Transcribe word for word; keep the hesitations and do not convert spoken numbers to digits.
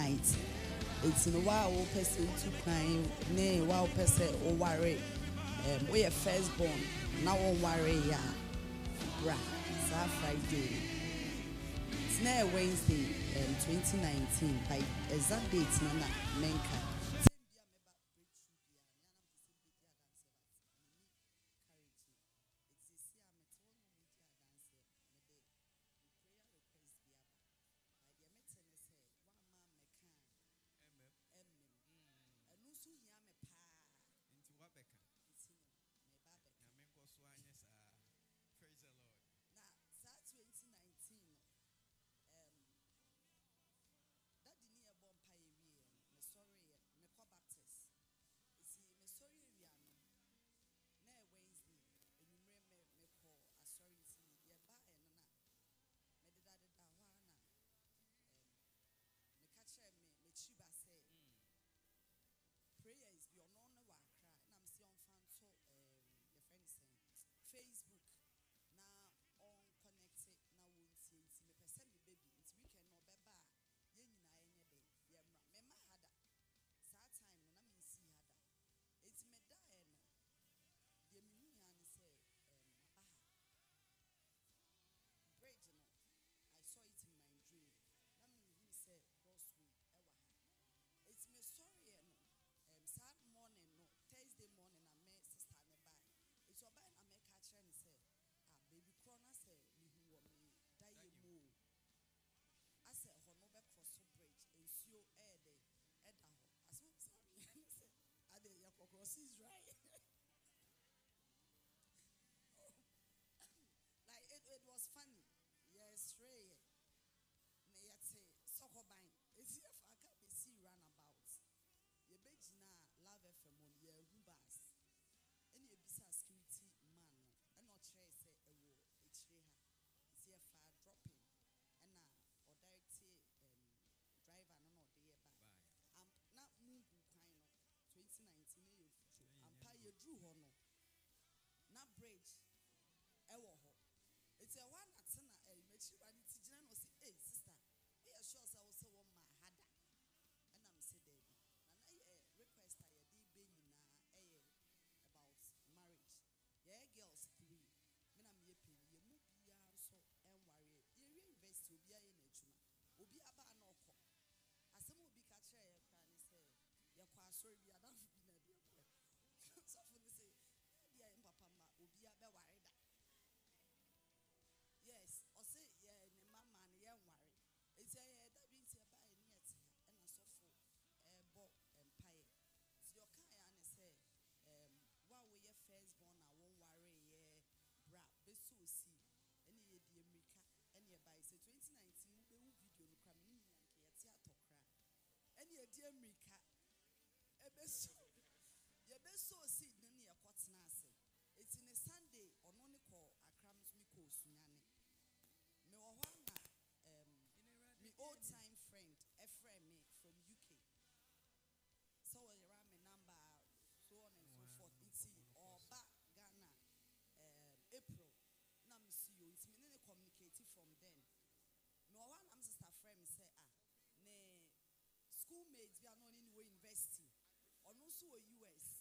night. It's in a while person to climb, nay, wow, person or worry. Um, we are firstborn, now on worry, ya, bra, it's our Friday. It's now Wednesday, um, twenty nineteen, by exact date, Nana, Menka. Praise the Lord. Now, twenty nineteen, um, that didn't a bomb pie, me sorry, me call Baptist. See, me sorry, we are no. Now, Wednesday, and you remember me call a sorry, see, yeah, by and na. Me did that, that one, me catch me, me chiba say, prayer is beyond on the work, and I'm still on fan so, um, the friend saying, Facebook. Now on connected now won't see me person me baby it's weekend no beba ye nyina enye de ye mra me ma hada saa time no na me see hada it's me die no ye me hu ya ne say um abaha bridge no I saw it in my dream na me hu say crossway ewa ha it's me sorry no um sad morning no Thursday morning I met sister me by it's oba na me catch her and say baby corner say me who me die mo I said hono be cross bridge and sio air de eda ho as what sorry say ade ya cross is right like it, it was funny yes ray na yet say soko ban it's here for aka be see run about ye be gina love fm on ye hu bus any ebisa security man no and not try say e wo echire ha see if I dropping and na or direct um driver no no dey ba am na mungu kwan no twenty nineteen e yo futu am pa ye drew ho no na bridge e wo ho it's a one at na e mechira ni tigina no say eh sister we are sure say we say wo ma hada and am say there bi na na request I dey be nyina eh about marriage. Yeah, girls three. Me na me pay ye mu bia so enware. Ye university obi aye na adwuma. Obi aba na okọ. Asem obi ka kire ye kra ni say ye kwa asori bi adam bi na bi ekọ. So for me say dia em papa ma obi aba ware da. Yes, o say ye ni mama na ye nware. Eti ye da bi nti e ba ye ni eti ha. E na so for e bo empire. Ti your kan ya ni say um wa we your firstborn na won worry ye bra be so see any ye di America any by say twenty nineteen be wu video no kra me ni anke ye ti atokra any ye di America e be so ye be so see ni ye kwotena ase it's in a Sunday ono ne call akrams mi ko sunyane me wo ho na um me old time friend a friend me from U K so we ran my number so on and so forth. It's or back Ghana, um, April. Now me see you. It's me communicating from then. No one I'm sister friend say ah, ne schoolmates we are not in the university or no so U S.